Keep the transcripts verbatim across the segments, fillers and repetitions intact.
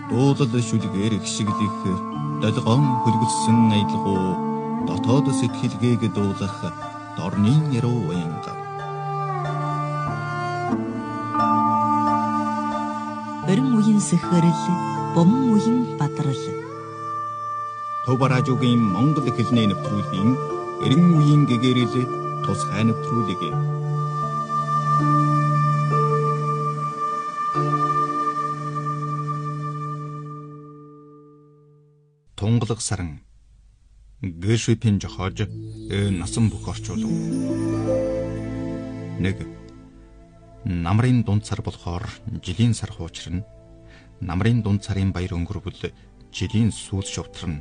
Дуулал шүлгээр ихшиглэх долгоон хөлгөссөн аялгуу дотоод сэтгэлгээг дуулах дорны яруу уянга. Өрн үеийн сэхэрэл, бомн үеийн бадрал. Төв радиогийн Монгол хэлний нэвтрүүлгийн эрен үеийн гэгэрэл тусгай нэвтрүүлэг. Тунгалаг саран Гэшвипийн жохож насан бүх орчуулав. Нэг намрын дунд сар болохоор жилийн сар хуучрна. Намрын дунд сарын баяр өнгөрвөл жилийн сүүл шувтарна.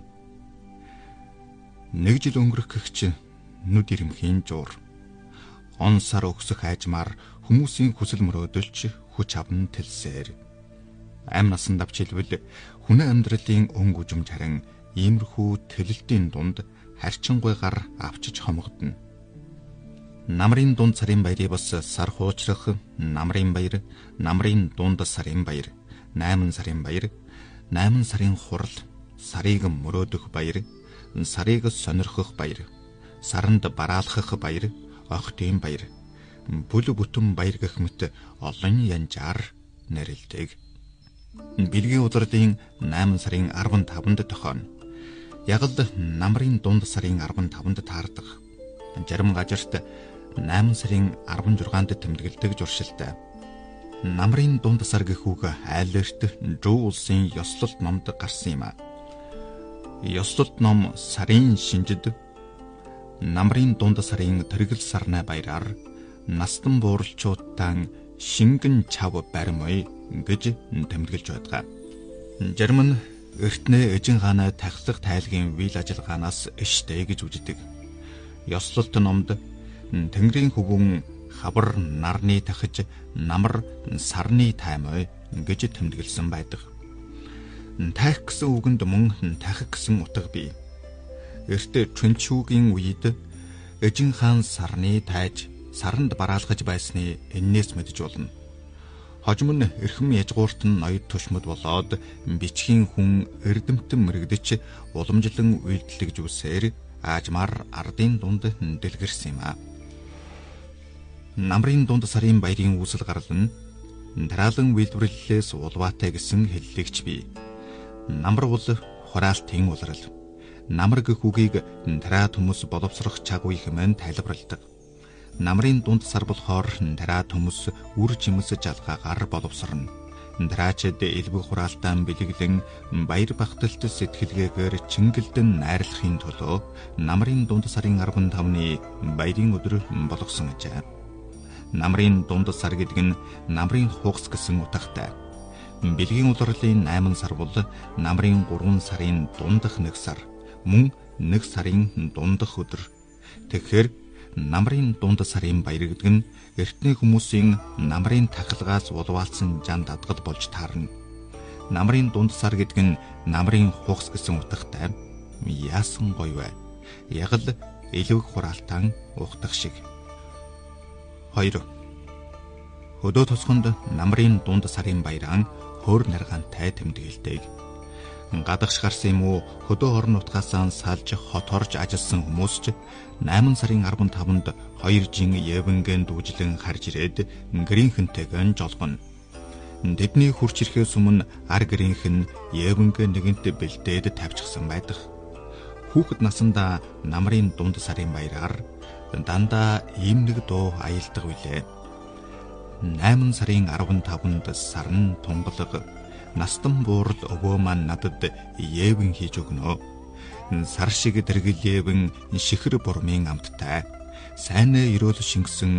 Нэг жил өнгөрөх гэгч нүд ирэмхийн жуур. Он сар өгсөх айжмаар хүмүүсийн хүсэл мөрөөдөлч хүч аван тэлсээр. Ам насан давч хэлбэл хүний амьдралын өнгө үжимж харин иймэрхүү тэлэлтийн дунд харьчингуй гар авчиж хомгодно. Намрын дунд сарын баярыг бас сар хуучрах намрын баяр, намрын дунд сарын баяр, найман сарын баяр, найман сарын хурал, сарыг мөрөөдөх баяр, сарыг сонирхох баяр, саранд бараалхах баяр, охтын баяр, бүл бүтэн баяр гэх мэт олон янжаар нэрлэдэг. Бэлгийн удирдын найман сарын арван таванд тохионо. Яг л намрын дунд сарын арван таванд таардаг. Зарим газарт найман сарын арван жургаанд тэмдэглэдэг журшилтай. Намрын дунд сар гэх үг айлэрт Жуу улсын ёслолт номд гарсан юм а. Ёслолт ном сарын шинжид намрын дунд сарын тэргэл сарны баяраар настан бууралчуудтан шингэн чав баримой гэж тэмдэглэж байдаг. Зарим нь эртнээ эжин хааны тахилах тайлгийн үйл ажиллагаанаас эштэй гэж үздэг. Ёслолт номд Тэнгэрийн хөвгөн хавар нарны тахиж намар сарны таймой гэж тэмдэглэсэн байдаг. Тайх гэсэн үгэнд мөн тахих гэсэн утга бий. Эрт Чүнчүүгийн үед эжин хаан сарны тайж саранд бараалгаж байсны эннээс мэдж болно. Хожим нь эрхэм яжгуурт нь ноёд тушмад болоод бичгийн хүн эрдэмтэн мэрэгдэж уламжлан үйлдэлж үсээр аажмаар ардын дунд дэлгэрсэн юм а. Намрын дунд сарын баярын үүсэл гарал нь дараалан үйлдвэрлэлээс улваатай гэсэн хэллэгч бий. Намар бол хураалтын улирал. Намар гэх үгийг дараад хүмүүс боловсрох чагуй хэмээн тайлбарладаг. Намрын дунд сар болохоор дараад хүмүүс үр жимс жалгаагаар боловсрно. Дараачид элбэг хураалтан бэлэглэн баяр багталт сэтгэлгээгээр чингэлдэн найрлахын төлөө намрын дунд сарын арван тавны баярын өдөр болгосон ажээ. Намрын дунд сар гэдэг нь намрын хугас гэсэн утгатай. Бэлгийн улирлын найман сар бол намрын гурван сарын дундах нэг сар, мөн нэг сарын дундах өдөр. Тэгэхээр намрын дунд сарын баяр гэдэг нь эртний хүмүүсийн намрын тахилгаас улваалсан жан дадгал болж таарна. Намрын дунд сар гэдэг нь намрын хугас гэсэн утгатай. Яасан гоё вэ? Яг л элэг хураалтан ухтах шиг. Хоёр. Хөдөө тосгонд намрын дунд сарын баяран хөр наргантай тэмдэглэдэг. Гадагш гарсан юм уу хөдөө орон нутгаасаа салж хот орж ажилласан хүмүүс ч найман сарын арван таванд хоёр жин Евангэн дүүжлэн харж ирээд гэрийнхэнтэйгэн жолгоно. Тэдний хурч ирэхээс өмнө ар гэрийнх нь Евангэн нэгэнт бэлдээд тавьчихсан байдаг. Хүүхэд насандаа намрын дунд сарын баяраар дандаа ийм нэг дуу аялдаг билээ. Найман сарын арван таванд сарн тунгалаг настан буурал өвөө маань надад Евэн хийж өгнө. Сар шиг тэргэл Евэн шихэр бурмын амттай сайн өрөөл шингэсэн